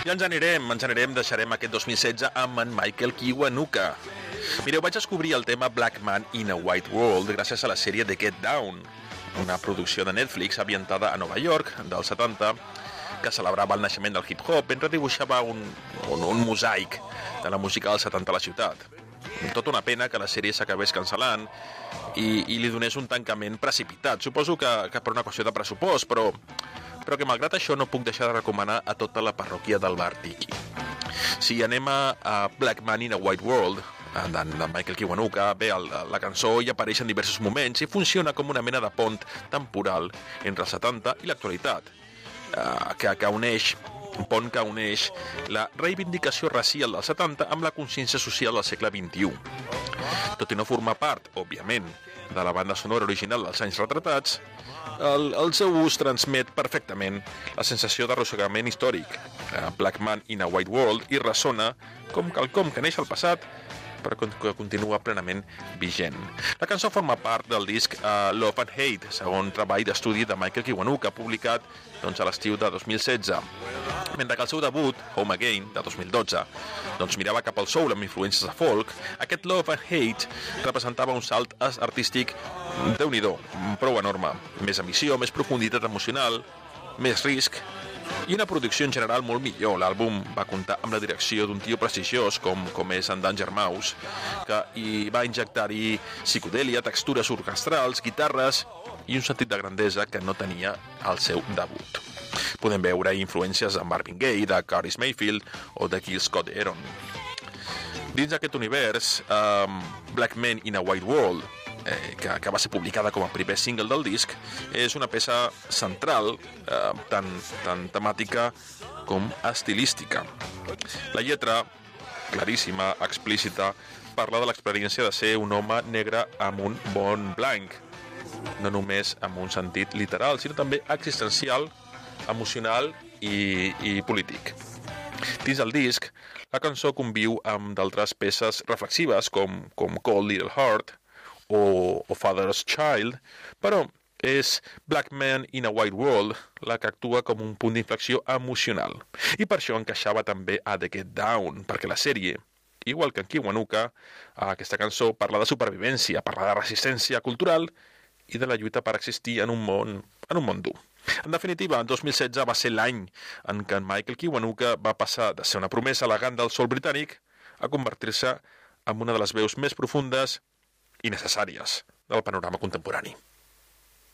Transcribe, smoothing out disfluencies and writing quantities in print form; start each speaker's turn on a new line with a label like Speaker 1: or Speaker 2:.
Speaker 1: Ja ens anirem, deixarem aquest 2016 amb en Michael Kiwanuka. Mireu, vaig descobrir el tema Black Man in a White World gràcies a la sèrie The Get Down, una producció de Netflix ambientada a Nova York dels 70, que celebrava el naixement del hip-hop mentre dibuixava un mosaic de la música dels 70 a la ciutat. Tota una pena que la sèrie s'acabés cancel·lant i li donés un tancament precipitat. Suposo que per una qüestió de pressupost, però que malgrat això no puc deixar de recomanar a tota la parròquia del Bar Tiki. Si anem a Black Man in a White World, de Michael Kiwanuka, bé, la cançó hi apareix en diversos moments i funciona com una mena de pont temporal entre els 70 i l'actualitat, que uneix un pont que uneix la reivindicació racial dels 70 amb la consciència social del segle XXI. Tot i no formar part, òbviament, de la banda sonora original dels anys retratats, el seu ús transmet perfectament la sensació d'arrossegament històric. Black Man in a White World i ressona com quelcom que neix al passat però que continua plenament vigent. La cançó forma part del disc Love and Hate, segon treball d'estudi de Michael Kiwanuka, publicat a l'estiu de 2016. Mentre que el seu debut, Home Again, de 2012, mirava cap al soul amb influències de folk, aquest Love and Hate representava un salt artístic déu-n'hi-do, prou enorme. Més ambició, més profunditat emocional, més risc i una producció en general molt millor. L'àlbum va comptar amb la direcció d'un tio prestigiós com és en Danger Mouse, que hi va injectar-hi psicodèlia, textures orquestrals, guitarres i un sentit de grandesa que no tenia al seu debut. Podem veure influències de Marvin Gaye, de Curtis Mayfield o de Gil Scott-Heron. Dins d'aquest univers, Black Man in a White World, que va ser publicada com a primer single del disc, és una peça central, tant temàtica com estilística. La lletra, claríssima, explícita, parla de l'experiència de ser un home negre amb un bon blanc, no només amb un sentit literal, sinó també existencial, emocional i polític. Dins del disc, la cançó conviu amb d'altres peces reflexives com Cold Little Heart o Father's Child, però és Black Man in a White World la que actua com un punt d'inflexió emocional. I per això encaixava també a The Get Down, perquè la sèrie, igual que en Kiwanuka, aquesta cançó parla de supervivència, parla de resistència cultural i de la lluita per existir en un món dur. En definitiva, en 2016 va ser l'any en què en Michael Kiwanuka va passar de ser una promesa elegant del soul britànic a convertir-se en una de les veus més profundes i necessàries del panorama contemporani.